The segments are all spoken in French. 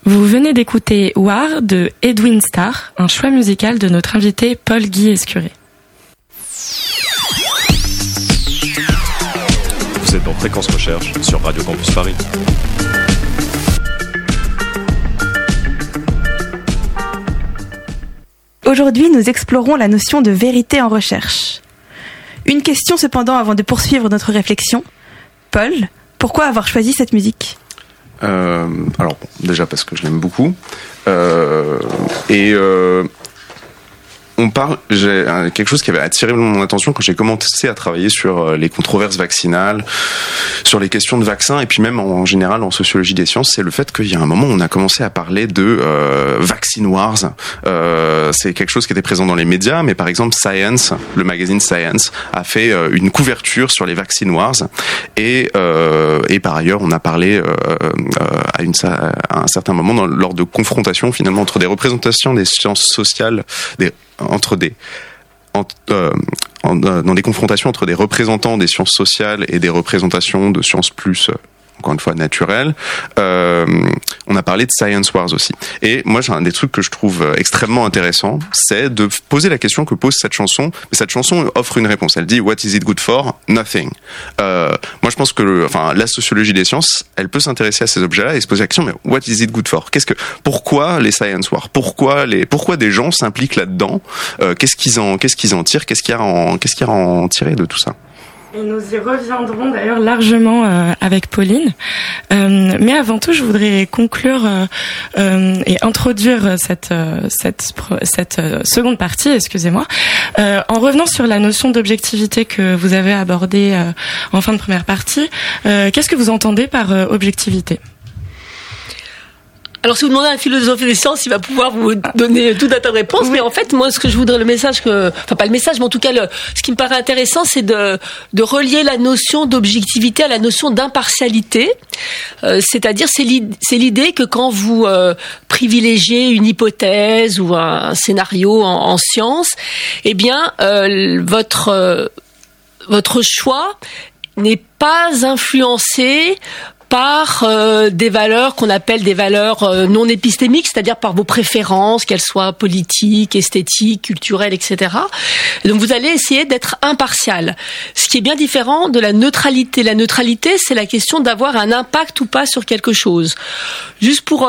Vous venez d'écouter War de Edwin Starr, un choix musical de notre invité Paul-Guy Escuret. Vous êtes dans Fréquence Recherche sur Radio Campus Paris. Aujourd'hui, nous explorons la notion de vérité en recherche. Une question cependant avant de poursuivre notre réflexion. Paul, pourquoi avoir choisi cette musique ? Alors, déjà parce que je l'aime beaucoup. J'ai quelque chose qui avait attiré mon attention quand j'ai commencé à travailler sur les controverses vaccinales, sur les questions de vaccins, et puis même en général en sociologie des sciences, c'est le fait qu'il y a un moment où on a commencé à parler de vaccine wars. C'est quelque chose qui était présent dans les médias, mais par exemple Science, le magazine Science, a fait une couverture sur les vaccine wars, et par ailleurs on a parlé à un certain moment lors de confrontations finalement entre des représentations des sciences sociales, dans des confrontations entre des représentants des sciences sociales et des représentations de sciences plus encore une fois naturelles, on a parlé de Science Wars aussi. Et moi, j'ai un des trucs que je trouve extrêmement intéressant, c'est de poser la question que pose cette chanson. Mais cette chanson offre une réponse. Elle dit What is it good for? Nothing. Moi, je pense que la sociologie des sciences, elle peut s'intéresser à ces objets-là et se poser la question, mais what is it good for? Pourquoi les Science Wars? Pourquoi des gens s'impliquent là-dedans? Qu'est-ce qu'ils en tirent? Qu'est-ce qu'il y a à en tirer de tout ça? Et nous y reviendrons d'ailleurs largement avec Pauline. Mais avant tout, je voudrais conclure et introduire cette seconde partie, excusez-moi, en revenant sur la notion d'objectivité que vous avez abordée en fin de première partie. Qu'est-ce que vous entendez par objectivité ? Alors, si vous demandez à un philosophe des sciences, il va pouvoir vous donner tout un tas de réponses. Mais en fait, moi, ce que je voudrais, pas le message, mais en tout cas, ce qui me paraît intéressant, c'est de relier la notion d'objectivité à la notion d'impartialité. C'est-à-dire, c'est l'idée que quand vous privilégiez une hypothèse ou un scénario en science, eh bien, votre choix n'est pas influencé par des valeurs qu'on appelle des valeurs non épistémiques, c'est-à-dire par vos préférences, qu'elles soient politiques, esthétiques, culturelles, etc. Et donc vous allez essayer d'être impartial. Ce qui est bien différent de la neutralité. La neutralité, c'est la question d'avoir un impact ou pas sur quelque chose. Juste pour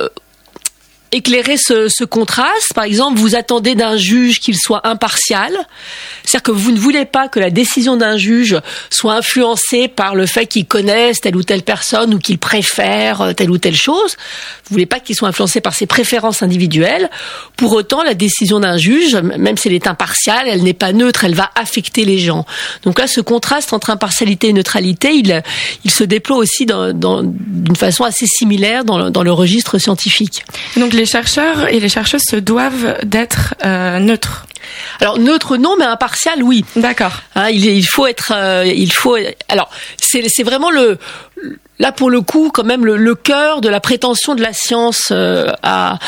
éclairer ce contraste, par exemple, vous attendez d'un juge qu'il soit impartial, c'est-à-dire que vous ne voulez pas que la décision d'un juge soit influencée par le fait qu'il connaisse telle ou telle personne ou qu'il préfère telle ou telle chose. Vous voulez pas qu'il soit influencé par ses préférences individuelles. Pour autant, la décision d'un juge, même si elle est impartiale, elle n'est pas neutre, elle va affecter les gens. Donc là, ce contraste entre impartialité et neutralité, il se déploie aussi d'une façon assez similaire dans le registre scientifique. Donc les chercheurs et les chercheuses se doivent d'être neutres. Alors neutre non, mais impartial oui. D'accord. Il faut être. Alors c'est vraiment là pour le coup quand même le cœur de la prétention de la science à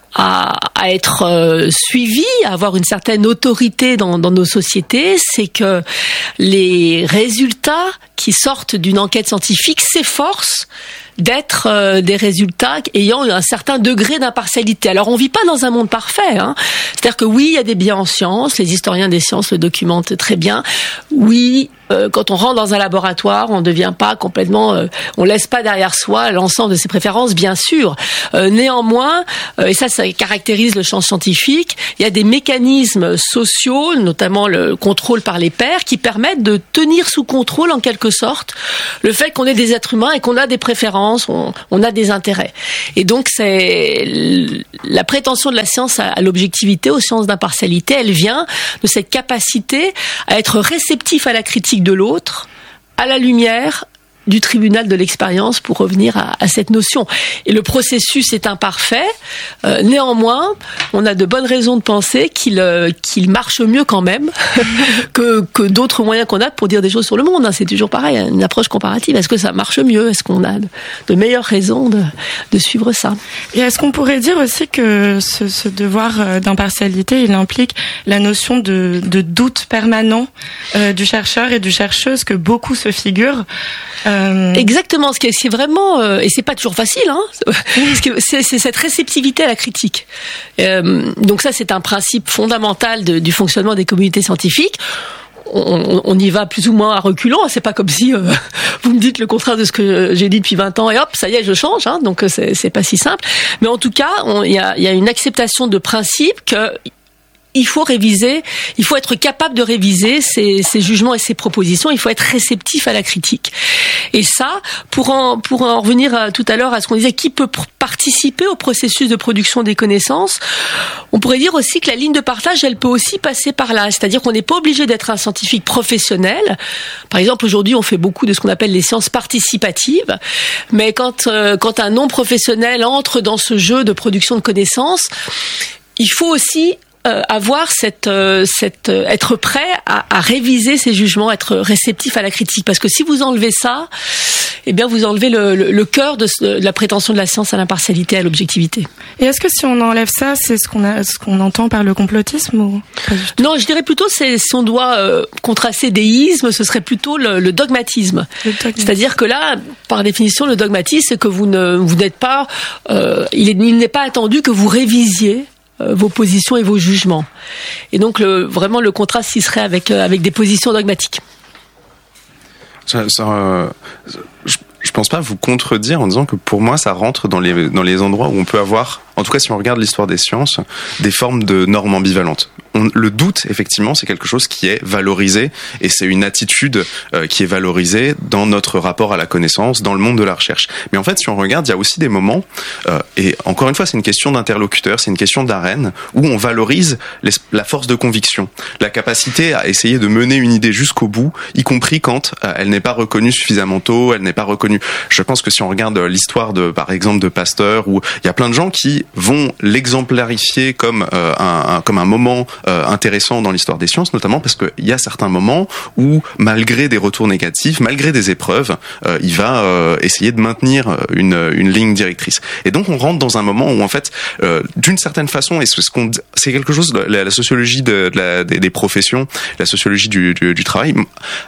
être suivi, à avoir une certaine autorité dans nos sociétés, c'est que les résultats qui sortent d'une enquête scientifique s'efforcent d'être des résultats ayant un certain degré d'impartialité. Alors on vit pas dans un monde parfait, hein. C'est-à-dire que oui, il y a des biais en sciences, les historiens des sciences le documentent très bien. Oui, quand on rentre dans un laboratoire, on ne devient pas complètement, on laisse pas derrière soi l'ensemble de ses préférences, bien sûr. Néanmoins, et ça caractérise le champ scientifique, il y a des mécanismes sociaux, notamment le contrôle par les pairs, qui permettent de tenir sous contrôle en quelque sorte le fait qu'on est des êtres humains et qu'on a des préférences, on a des intérêts. Et donc c'est la prétention de la science à l'objectivité, aux sciences d'impartialité, elle vient de cette capacité à être réceptif à la critique de l'autre, à la lumière du tribunal de l'expérience, pour revenir à cette notion. Et le processus est imparfait. Néanmoins, on a de bonnes raisons de penser qu'il marche mieux quand même que d'autres moyens qu'on a pour dire des choses sur le monde. C'est toujours pareil, une approche comparative. Est-ce que ça marche mieux? Est-ce qu'on a de meilleures raisons de suivre ça? Et est-ce qu'on pourrait dire aussi que ce devoir d'impartialité, il implique la notion de doute permanent du chercheur et du chercheuse que beaucoup se figurent Exactement, ce qui est vraiment et c'est pas toujours facile, hein. C'est cette réceptivité à la critique. Donc ça, c'est un principe fondamental du fonctionnement des communautés scientifiques. On y va plus ou moins à reculons. C'est pas comme si vous me dites le contraire de ce que j'ai dit depuis 20 ans et hop, ça y est, je change. Hein, donc c'est pas si simple. Mais en tout cas, il y a une acceptation de principe que il faut réviser, il faut être capable de réviser ses jugements et ses propositions, il faut être réceptif à la critique. Et ça, pour en revenir tout à l'heure à ce qu'on disait, qui peut participer au processus de production des connaissances, on pourrait dire aussi que la ligne de partage, elle peut aussi passer par là. C'est-à-dire qu'on n'est pas obligé d'être un scientifique professionnel. Par exemple, aujourd'hui, on fait beaucoup de ce qu'on appelle les sciences participatives. Mais quand un non-professionnel entre dans ce jeu de production de connaissances, il faut aussi avoir être prêt à réviser ses jugements, être réceptif à la critique. Parce que si vous enlevez ça, eh bien, vous enlevez le cœur de la prétention de la science à l'impartialité, à l'objectivité. Et est-ce que si on enlève ça, c'est ce qu'on entend par le complotisme ou pas du tout ? Non, je dirais plutôt, si on doit contraster déisme, ce serait plutôt le dogmatisme. C'est-à-dire que là, par définition, le dogmatisme, c'est que vous n'êtes pas, il n'est pas attendu que vous révisiez vos positions et vos jugements. Et donc vraiment le contraste il serait avec des positions dogmatiques. Je pense pas vous contredire en disant que pour moi ça rentre dans les endroits où on peut avoir, en tout cas si on regarde l'histoire des sciences, des formes de normes ambivalentes. Le doute, effectivement, c'est quelque chose qui est valorisé et c'est une attitude qui est valorisée dans notre rapport à la connaissance, dans le monde de la recherche. Mais en fait, si on regarde, il y a aussi des moments, et encore une fois, c'est une question d'interlocuteur, c'est une question d'arène, où on valorise la force de conviction, la capacité à essayer de mener une idée jusqu'au bout, y compris quand elle n'est pas reconnue suffisamment tôt, elle n'est pas reconnue. Je pense que si on regarde l'histoire par exemple, de Pasteur, où il y a plein de gens qui vont l'exemplarifier comme un moment intéressant dans l'histoire des sciences, notamment parce qu'il y a certains moments où, malgré des retours négatifs, malgré des épreuves, il va essayer de maintenir une ligne directrice. Et donc on rentre dans un moment où en fait, d'une certaine façon, et c'est quelque chose, la sociologie des professions, la sociologie du travail,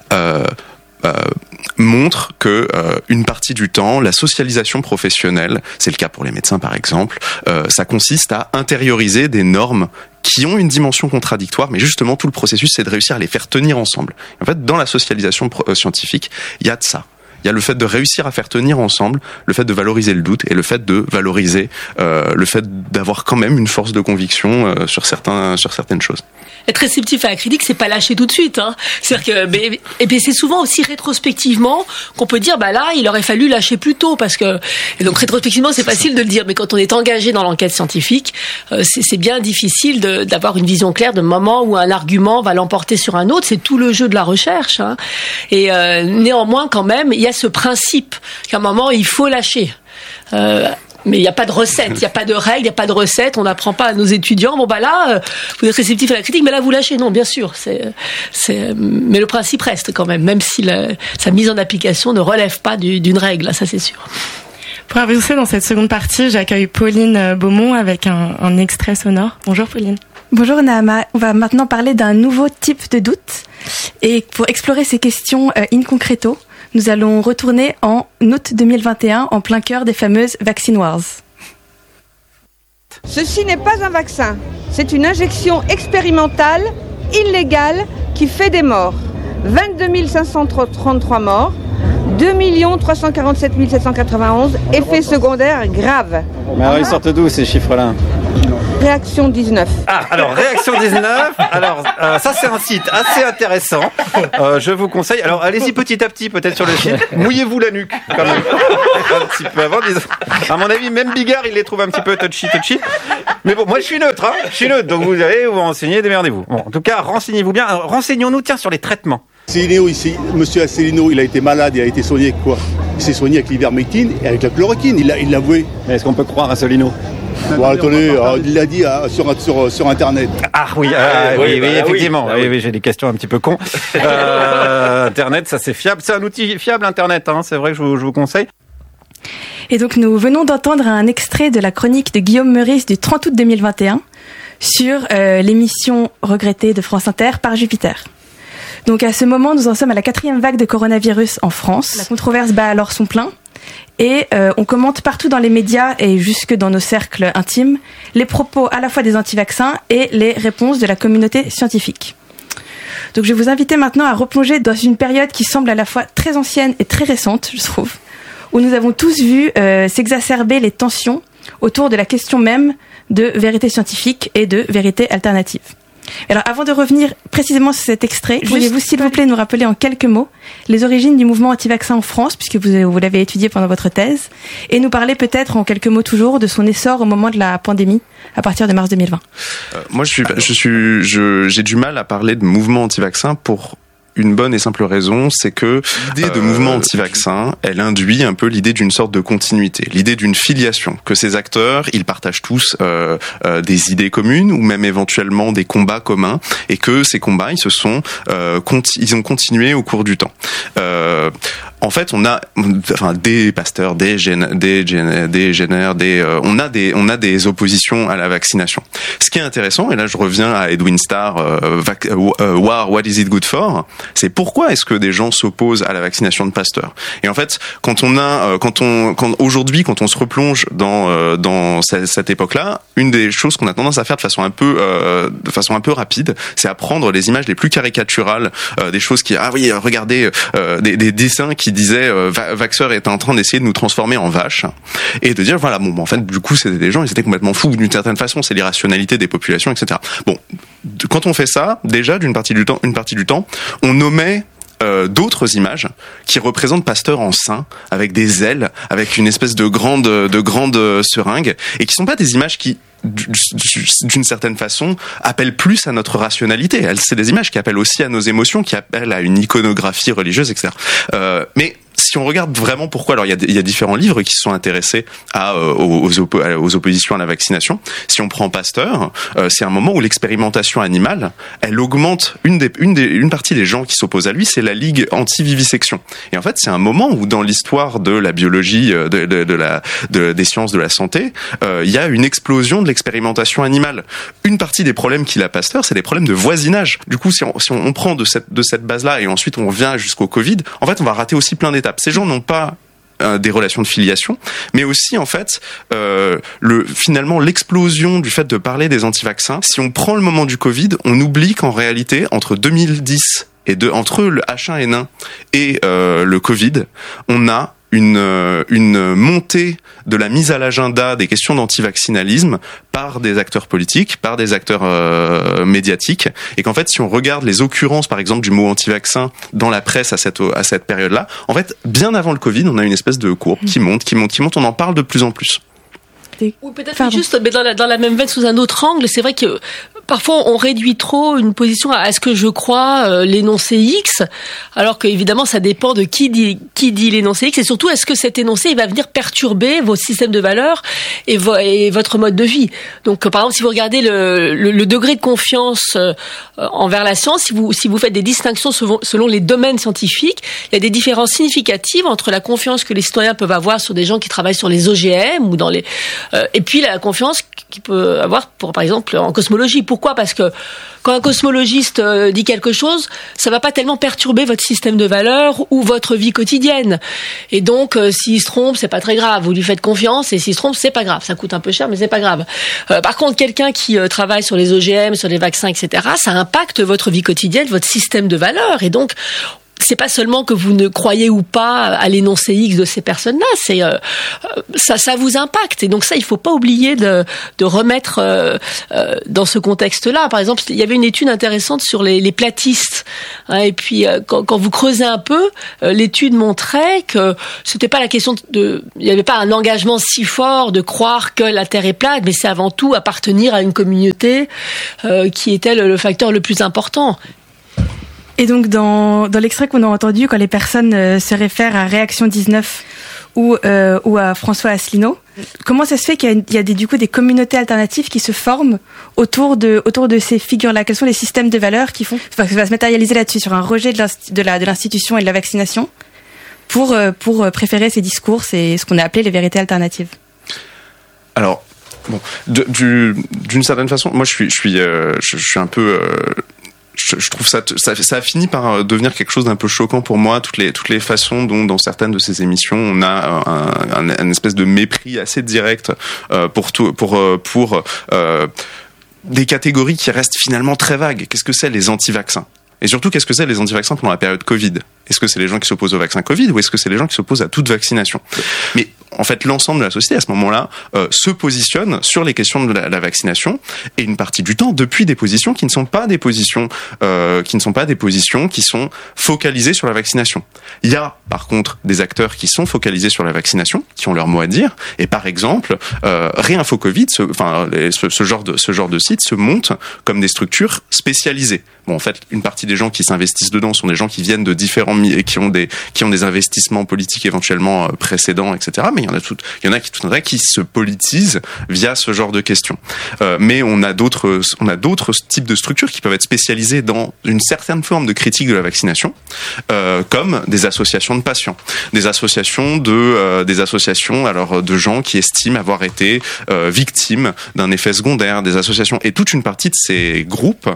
montre que une partie du temps, la socialisation professionnelle, c'est le cas pour les médecins par exemple, ça consiste à intérioriser des normes qui ont une dimension contradictoire, mais justement tout le processus c'est de réussir à les faire tenir ensemble. En fait, dans la socialisation scientifique, il y a de ça. Il y a le fait de réussir à faire tenir ensemble, le fait de valoriser le doute et le fait de valoriser le fait d'avoir quand même une force de conviction sur certaines choses. Être réceptif à la critique, c'est pas lâcher tout de suite, hein. C'est-à-dire que, et puis c'est souvent aussi rétrospectivement qu'on peut dire, bah là, il aurait fallu lâcher plus tôt parce que, et donc rétrospectivement, c'est facile de le dire, mais quand on est engagé dans l'enquête scientifique, c'est bien difficile d'avoir une vision claire de moment où un argument va l'emporter sur un autre. C'est tout le jeu de la recherche, hein. Et néanmoins, quand même, il y a ce principe qu'à un moment, il faut lâcher. Mais il n'y a pas de recette, il n'y a pas de règle, il n'y a pas de recette. On n'apprend pas à nos étudiants, bon bah là, vous êtes réceptif à la critique, mais là vous lâchez. Non, bien sûr, mais le principe reste quand même si sa mise en application ne relève pas d'une règle, ça c'est sûr. Pour avancer dans cette seconde partie, j'accueille Pauline Beaumont avec un extrait sonore. Bonjour Pauline. Bonjour Nahama, on va maintenant parler d'un nouveau type de doute. Et pour explorer ces questions in concreto, nous allons retourner en août 2021 en plein cœur des fameuses Vaccine Wars. Ceci n'est pas un vaccin, c'est une injection expérimentale, illégale, qui fait des morts. 22 533 morts, 2 347 791 effets secondaires graves. Mais alors ils sortent d'où ces chiffres-là ? Réaction 19. Ah, alors Réaction 19, alors ça c'est un site assez intéressant, je vous conseille, alors allez-y petit à petit peut-être sur le site, mouillez-vous la nuque quand même, un petit peu avant, à mon avis même Bigard il les trouve un petit peu touchy, mais bon moi je suis neutre, donc vous allez vous renseigner, démerdez-vous. Bon, en tout cas renseignez-vous bien, renseignons-nous sur les traitements. Asselineau ici, monsieur Asselineau, il a été malade, il a été soigné avec quoi ? Il s'est soigné avec l'ivermectine et avec la chloroquine, il l'a avoué. Mais est-ce qu'on peut croire Asselineau ? Bon, attendez, il l'a dit sur Internet. Ah oui, oui, effectivement. Oui, j'ai des questions un petit peu cons. Internet, ça c'est fiable. C'est un outil fiable, Internet. Hein, c'est vrai que je vous conseille. Et donc nous venons d'entendre un extrait de la chronique de Guillaume Meurice du 30 août 2021 sur l'émission regrettée de France Inter par Jupiter. Donc à ce moment, nous en sommes à la 4e vague de coronavirus en France. La controverse bat alors son plein. Et on commente partout dans les médias et jusque dans nos cercles intimes les propos à la fois des anti-vaccins et les réponses de la communauté scientifique. Donc je vais vous inviter maintenant à replonger dans une période qui semble à la fois très ancienne et très récente, je trouve, où nous avons tous vu s'exacerber les tensions autour de la question même de vérité scientifique et de vérité alternative. Alors, avant de revenir précisément sur cet extrait, pourriez-vous, s'il vous plaît, nous rappeler en quelques mots les origines du mouvement anti-vaccin en France, puisque vous l'avez étudié pendant votre thèse, et nous parler peut-être en quelques mots toujours de son essor au moment de la pandémie, à partir de mars 2020. Moi, j'ai du mal à parler de mouvement anti-vaccin pour une bonne et simple raison, c'est que l'idée de mouvement anti-vaccin, elle induit un peu l'idée d'une sorte de continuité, l'idée d'une filiation, que ces acteurs, ils partagent tous des idées communes ou même éventuellement des combats communs, et que ces combats, ils ont continué au cours du temps. En fait, on a, des pasteurs, on a des oppositions à la vaccination. Ce qui est intéressant, et là je reviens à Edwin Starr, War, What is it good for? C'est pourquoi est-ce que des gens s'opposent à la vaccination de Pasteur? Et en fait, aujourd'hui, quand on se replonge dans cette époque-là, une des choses qu'on a tendance à faire de façon un peu rapide, c'est à prendre les images les plus caricaturales, des choses qui, regardez, des dessins qui disaient Vaxeur est en train d'essayer de nous transformer en vaches, et de dire en fait du coup c'était des gens, ils étaient complètement fous d'une certaine façon, c'est l'irrationalité des populations, etc. Bon, quand on fait ça, déjà une partie du temps, on nommait d'autres images qui représentent Pasteur en saint, avec des ailes, avec une espèce de grande seringue, et qui sont pas des images qui d'une certaine façon appellent plus à notre rationalité. C'est des images qui appellent aussi à nos émotions, qui appellent à une iconographie religieuse, etc. Mais si on regarde vraiment pourquoi, alors il y a différents livres qui se sont intéressés aux oppositions à la vaccination. Si on prend Pasteur, c'est un moment où l'expérimentation animale, elle augmente. Une partie des gens qui s'opposent à lui, c'est la Ligue anti-vivisection. Et en fait, c'est un moment où dans l'histoire de la biologie, des sciences de la santé, il y a une explosion de l'expérimentation animale. Une partie des problèmes qu'il a Pasteur, c'est des problèmes de voisinage. Du coup, si on prend de cette base-là et ensuite on vient jusqu'au Covid, en fait, on va rater aussi plein d'étapes. Ces gens n'ont pas des relations de filiation, mais aussi en fait finalement l'explosion du fait de parler des anti-vaccins. Si on prend le moment du Covid, on oublie qu'en réalité entre 2010 entre le H1N1 et le Covid, on a une montée de la mise à l'agenda des questions d'antivaccinalisme par des acteurs politiques, par des acteurs médiatiques, et qu'en fait, si on regarde les occurrences, par exemple, du mot anti-vaccin dans la presse à cette période-là, en fait, bien avant le Covid, on a une espèce de courbe qui monte, on en parle de plus en plus. Oui, peut-être juste, mais dans la même veine, sous un autre angle, c'est vrai que parfois on réduit trop une position à ce que je crois l'énoncé X, alors que évidemment ça dépend de qui dit l'énoncé X, et surtout est-ce que cet énoncé il va venir perturber vos systèmes de valeurs et votre mode de vie. Donc par exemple, si vous regardez le degré de confiance envers la science, si vous faites des distinctions selon les domaines scientifiques, il y a des différences significatives entre la confiance que les citoyens peuvent avoir sur des gens qui travaillent sur les OGM ou dans les et puis la confiance qu'il peut avoir par exemple en cosmologie. Pourquoi ? Parce que quand un cosmologiste dit quelque chose, ça va pas tellement perturber votre système de valeurs ou votre vie quotidienne. Et donc, s'il se trompe, c'est pas très grave. Vous lui faites confiance, et s'il se trompe, c'est pas grave. Ça coûte un peu cher, mais c'est pas grave. Par contre, quelqu'un qui travaille sur les OGM, sur les vaccins, etc., ça impacte votre vie quotidienne, votre système de valeurs. Et donc, c'est pas seulement que vous ne croyez ou pas à l'énoncé X de ces personnes-là, c'est ça vous impacte, et donc ça il faut pas oublier de remettre dans ce contexte-là. Par exemple, il y avait une étude intéressante sur les platistes, hein, et puis quand vous creusez un peu, l'étude montrait que c'était pas la question il y avait pas un engagement si fort de croire que la Terre est plate, mais c'est avant tout appartenir à une communauté qui était le facteur le plus important. Et donc, dans l'extrait qu'on a entendu, quand les personnes se réfèrent à Réaction 19 ou à François Asselineau, comment ça se fait qu'il y a du coup des communautés alternatives qui se forment autour de ces figures-là? Quels sont les systèmes de valeurs qui font, ça va se matérialiser là-dessus, sur un rejet de l'institution et de la vaccination, pour préférer ces discours, c'est ce qu'on a appelé les vérités alternatives? Alors, bon, d'une certaine façon, moi je suis un peu je trouve ça a fini par devenir quelque chose d'un peu choquant pour moi, toutes les façons dont dans certaines de ces émissions on a un espèce de mépris assez direct pour des catégories qui restent finalement très vagues. Qu'est-ce que c'est les anti-vaccins ? Et surtout, qu'est-ce que c'est les anti-vaccins pendant la période Covid ? Est-ce que c'est les gens qui s'opposent au vaccin Covid ou est-ce que c'est les gens qui s'opposent à toute vaccination ? Mais en fait, l'ensemble de la société, à ce moment-là, se positionne sur les questions de la vaccination et une partie du temps depuis des positions qui ne sont pas des positions qui sont focalisées sur la vaccination. Il y a, par contre, des acteurs qui sont focalisés sur la vaccination, qui ont leur mot à dire. Et par exemple, Réinfo Covid, ce genre de site se monte comme des structures spécialisées. Bon, en fait, une partie des gens qui s'investissent dedans sont des gens qui viennent de différents et qui ont des investissements politiques éventuellement précédents, etc. Mais il y en a qui se politisent via ce genre de questions. Mais on a d'autres types de structures qui peuvent être spécialisées dans une certaine forme de critique de la vaccination, comme des associations de patients, des associations alors de gens qui estiment avoir été victimes d'un effet secondaire, des associations, et toute une partie de ces groupes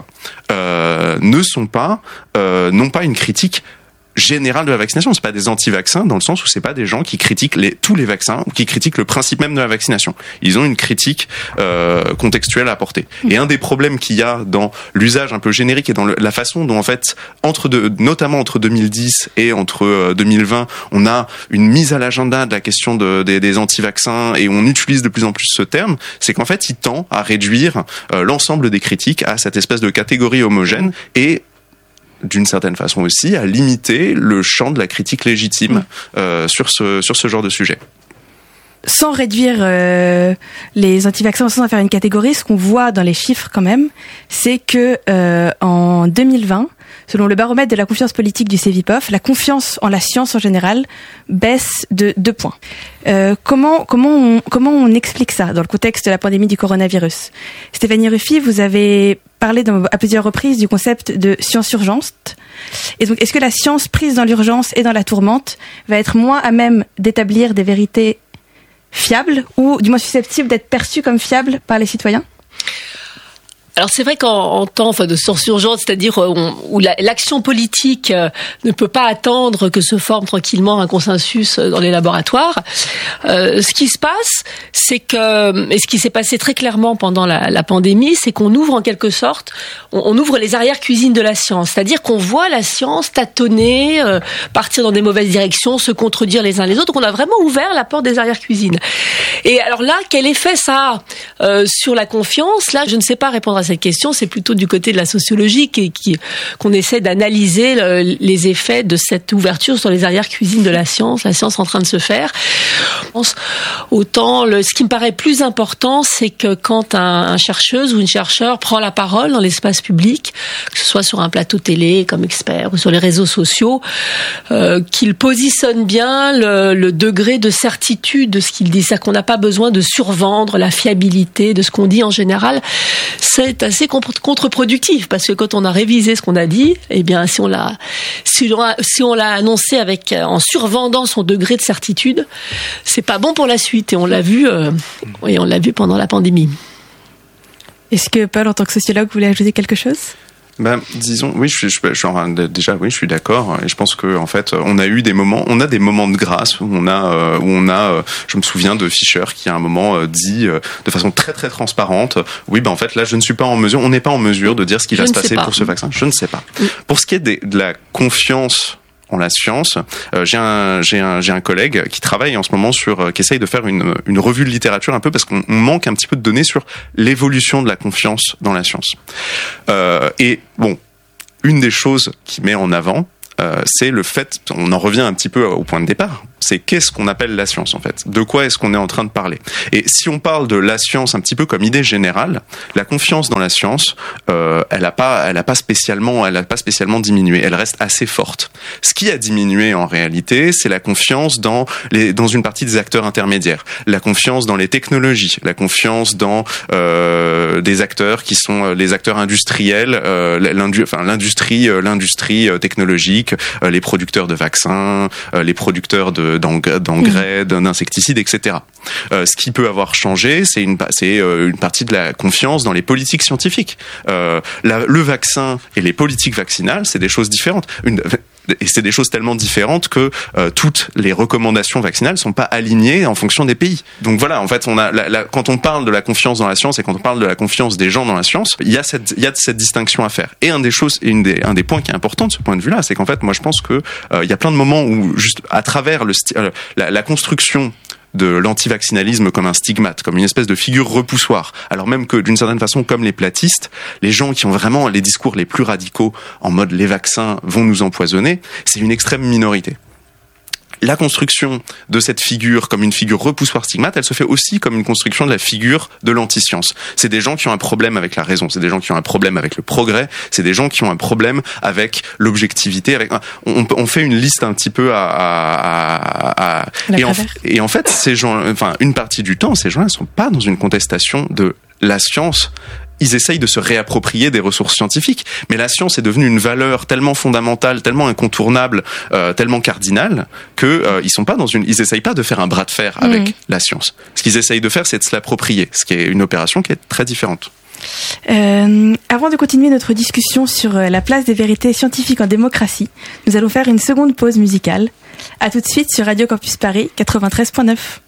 n'ont pas une critique générale de la vaccination. C'est pas des anti-vaccins dans le sens où c'est pas des gens qui critiquent tous les vaccins ou qui critiquent le principe même de la vaccination. Ils ont une critique contextuelle à apporter. Et un des problèmes qu'il y a dans l'usage un peu générique et dans la façon dont en fait notamment entre 2010 et entre 2020, on a une mise à l'agenda de la question des anti-vaccins et on utilise de plus en plus ce terme, c'est qu'en fait il tend à réduire l'ensemble des critiques à cette espèce de catégorie homogène et d'une certaine façon aussi, à limiter le champ de la critique légitime sur ce genre de sujet. Sans réduire les anti-vaccins, sans en faire une catégorie, ce qu'on voit dans les chiffres quand même, c'est que en 2020, selon le baromètre de la confiance politique du Cevipof, la confiance en la science en général baisse de 2 points. Comment on explique ça dans le contexte de la pandémie du coronavirus ? Stéphanie Ruffy, vous avez parlé à plusieurs reprises du concept de science urgente. Et donc, est-ce que la science prise dans l'urgence et dans la tourmente va être moins à même d'établir des vérités fiables ou du moins susceptibles d'être perçues comme fiables par les citoyens ? Alors c'est vrai qu'en temps de science urgente, c'est-à-dire où l'action politique ne peut pas attendre que se forme tranquillement un consensus dans les laboratoires, ce qui se passe, c'est que, et ce qui s'est passé très clairement pendant la pandémie, c'est qu'on ouvre en quelque sorte, on ouvre les arrière-cuisines de la science, c'est-à-dire qu'on voit la science tâtonner, partir dans des mauvaises directions, se contredire les uns les autres, donc on a vraiment ouvert la porte des arrière-cuisines. Et alors là, quel effet ça a sur la confiance ? Là, je ne sais pas répondre à cette question, c'est plutôt du côté de la sociologie qu'on essaie d'analyser les effets de cette ouverture sur les arrière-cuisines de la science en train de se faire. Autant, ce qui me paraît plus important, c'est que quand un chercheuse ou une chercheur prend la parole dans l'espace public, que ce soit sur un plateau télé comme expert ou sur les réseaux sociaux, qu'il positionne bien le degré de certitude de ce qu'il dit. C'est-à-dire qu'on n'a pas besoin de survendre la fiabilité de ce qu'on dit en général. C'est assez contre-productif parce que quand on a révisé ce qu'on a dit, eh bien si on l'a annoncé en survendant son degré de certitude, c'est pas bon pour la suite et on l'a vu pendant la pandémie. Est-ce que Paul, en tant que sociologue, vous voulez ajouter quelque chose ? Disons, oui, je suis d'accord. Et je pense que en fait, on a des moments de grâce où on a, je me souviens de Fischer qui à un moment dit de façon très très transparente, oui, en fait, là, on n'est pas en mesure de dire ce qui va se passer pour ce vaccin. Je ne sais pas. Pour ce qui est de la confiance en la science, j'ai un collègue qui travaille en ce moment qui essaye de faire une revue de littérature un peu parce qu'on manque un petit peu de données sur l'évolution de la confiance dans la science. Et bon, une des choses qu'il met en avant, c'est le fait, on en revient un petit peu au point de départ, c'est qu'est-ce qu'on appelle la science en fait ? De quoi est-ce qu'on est en train de parler ? Et si on parle de la science un petit peu comme idée générale, la confiance dans la science, elle a pas spécialement diminué, elle reste assez forte. Ce qui a diminué en réalité, c'est la confiance dans une partie des acteurs intermédiaires, la confiance dans les technologies, la confiance dans des acteurs qui sont les acteurs industriels, l'industrie technologique, les producteurs de vaccins, les producteurs de d'engrais, d'insecticides, etc. Ce qui peut avoir changé, c'est une partie de la confiance dans les politiques scientifiques. Le vaccin et les politiques vaccinales, c'est des choses différentes. Et c'est des choses tellement différentes que toutes les recommandations vaccinales sont pas alignées en fonction des pays. Donc voilà, en fait, quand on parle de la confiance dans la science et quand on parle de la confiance des gens dans la science, il y a cette distinction à faire. Et un des points qui est important de ce point de vue-là, c'est qu'en fait, moi, je pense que il y a plein de moments où juste à travers la construction de l'antivaccinalisme comme un stigmate, comme une espèce de figure repoussoire. Alors même que d'une certaine façon, comme les platistes, les gens qui ont vraiment les discours les plus radicaux en mode les vaccins vont nous empoisonner, c'est une extrême minorité. La construction de cette figure comme une figure repoussoire stigmate, elle se fait aussi comme une construction de la figure de l'antiscience. C'est des gens qui ont un problème avec la raison, c'est des gens qui ont un problème avec le progrès, c'est des gens qui ont un problème avec l'objectivité. On fait une liste un petit peu et en fait, ces gens, une partie du temps, ces gens-là ne sont pas dans une contestation de la science. Ils essayent de se réapproprier des ressources scientifiques. Mais la science est devenue une valeur tellement fondamentale, tellement incontournable, tellement cardinale, ils essayent pas de faire un bras de fer avec la science. Ce qu'ils essayent de faire, c'est de se l'approprier. Ce qui est une opération qui est très différente. Avant de continuer notre discussion sur la place des vérités scientifiques en démocratie, nous allons faire une seconde pause musicale. À tout de suite sur Radio Campus Paris 93.9.